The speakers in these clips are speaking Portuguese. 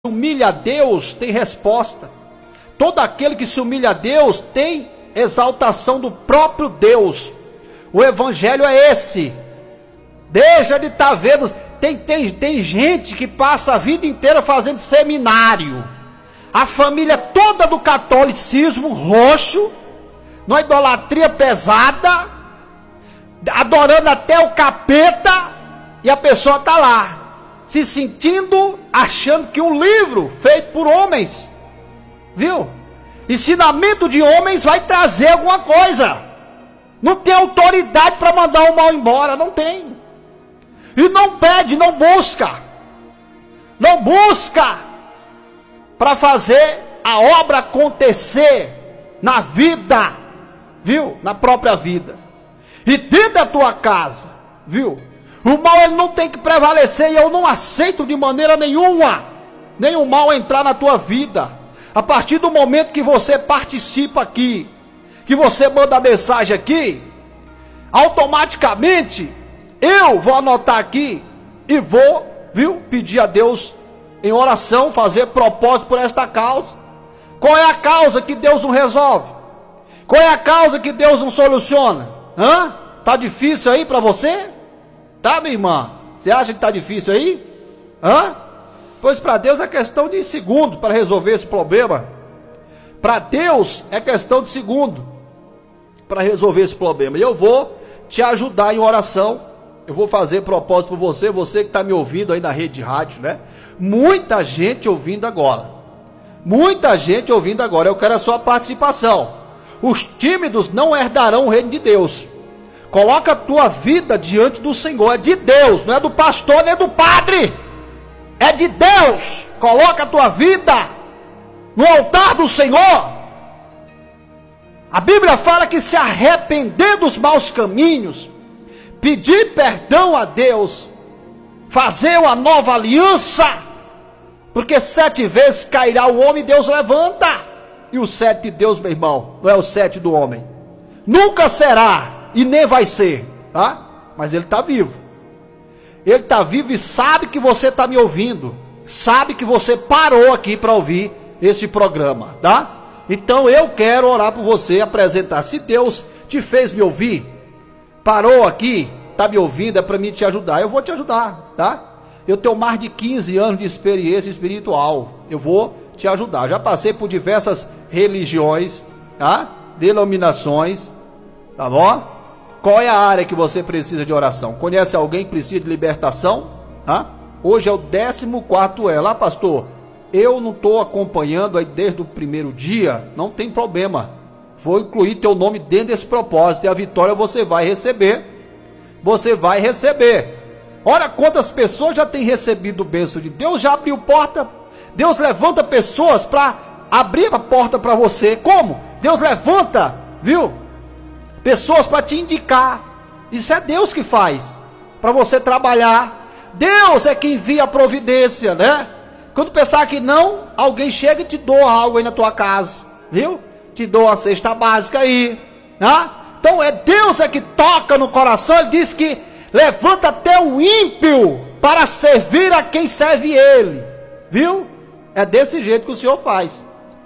humilha a Deus tem resposta. Todo aquele que se humilha a Deus tem exaltação do próprio Deus. O evangelho é esse. Deixa de estar vendo. Tem gente que passa a vida inteira fazendo seminário. A família toda do catolicismo roxo, numa idolatria pesada, adorando até o capeta, e a pessoa está lá, se sentindo, achando que um livro feito por homens, viu? Ensinamento de homens vai trazer alguma coisa. Não tem autoridade para mandar o mal embora, não tem. E não pede, não busca para fazer a obra acontecer na vida, viu? Na própria vida. E dentro da tua casa, viu? O mal ele não tem que prevalecer, e eu não aceito de maneira nenhuma nenhum mal entrar na tua vida. A partir do momento que você participa aqui, que você manda mensagem aqui, automaticamente eu vou anotar aqui e vou, viu, pedir a Deus em oração, fazer propósito por esta causa. Qual é a causa que Deus não resolve? Qual é a causa que Deus não soluciona? Tá difícil aí para você? Tá, minha irmã? Você acha que tá difícil aí? Pois para Deus é questão de segundo para resolver esse problema. Para Deus é questão de segundo para resolver esse problema. E eu vou te ajudar em oração. Eu vou fazer propósito por você, você que está me ouvindo aí na rede de rádio, né? Muita gente ouvindo agora. Muita gente ouvindo agora. Eu quero a sua participação. Os tímidos não herdarão o reino de Deus. Coloca a tua vida diante do Senhor. É de Deus, não é do pastor nem do padre. É de Deus. Coloca a tua vida no altar do Senhor. A Bíblia fala que se arrepender dos maus caminhos, pedir perdão a Deus, fazer uma nova aliança, porque 7 vezes cairá o homem e Deus levanta. E o 7 de Deus, meu irmão, não é o 7 do homem. Nunca será e nem vai ser, tá? Mas ele está vivo. Ele está vivo e sabe que você está me ouvindo. Sabe que você parou aqui para ouvir esse programa, tá? Então eu quero orar por você, apresentar. Se Deus te fez me ouvir, parou aqui, está me ouvindo, é para mim te ajudar. Eu vou te ajudar, tá? Eu tenho mais de 15 anos de experiência espiritual. Eu vou te ajudar. Já passei por diversas religiões, tá? Denominações, tá bom? Qual é a área que você precisa de oração? Conhece alguém que precisa de libertação? Tá? Hoje é o 14º elo. Pastor, eu não estou acompanhando aí desde o primeiro dia. Não tem problema. Vou incluir teu nome dentro desse propósito. E a vitória você vai receber. Você vai receber. Olha quantas pessoas já têm recebido o bênção de Deus. Já abriu porta. Deus levanta pessoas para abrir a porta para você. Como? Deus levanta, viu? Pessoas para te indicar. Isso é Deus que faz, para você trabalhar. Deus é quem envia a providência, né? Quando pensar que não, alguém chega e te doa algo aí na tua casa, viu? Te doa a cesta básica aí, né? Então é Deus é que toca no coração. Ele diz que levanta até o ímpio para servir a quem serve ele, viu? É desse jeito que o Senhor faz.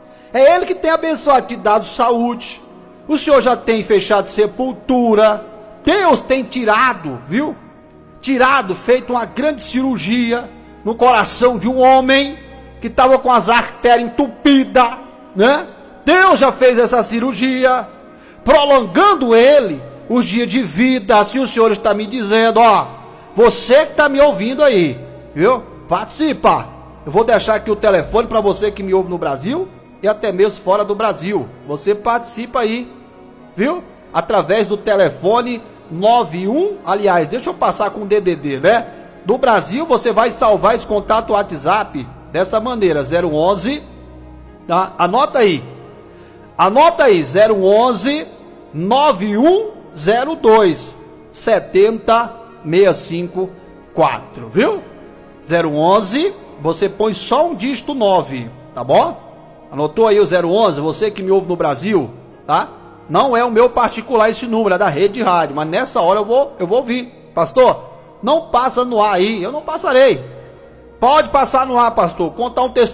É Ele que tem abençoado, te dado saúde. O Senhor já tem fechado sepultura. Deus tem tirado, viu? Tirado, feito uma grande cirurgia no coração de um homem que estava com as artérias entupidas, né? Deus já fez essa cirurgia, prolongando ele os dias de vida. Assim o Senhor está me dizendo, ó, você que está me ouvindo aí, viu? Participa. Eu vou deixar aqui o telefone para você que me ouve no Brasil e até mesmo fora do Brasil. Você participa aí, viu? Através do telefone 91, aliás, deixa eu passar com o DDD, né? Do Brasil você vai salvar esse contato WhatsApp dessa maneira, 011, tá? Anota aí, 011 9102 70654, viu? 011, você põe só um dígito 9, tá bom? Anotou aí o 011, você que me ouve no Brasil, tá? Não é o meu particular esse número, é da rede de rádio, mas nessa hora eu vou ouvir. Pastor, não passa no ar aí, eu não passarei. Pode passar no ar, pastor. Contar um testemunho.